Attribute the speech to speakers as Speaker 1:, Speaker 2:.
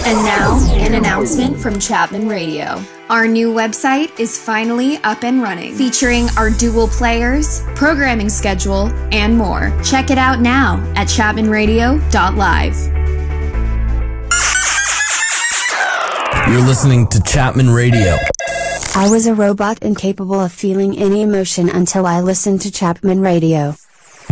Speaker 1: And now, an announcement from Chapman Radio. Our new website is finally up and running, featuring our dual players, programming schedule, and more. Check it out now at chapmanradio.live.
Speaker 2: You're listening to Chapman Radio.
Speaker 3: I was a robot incapable of feeling any emotion until I listened to Chapman Radio.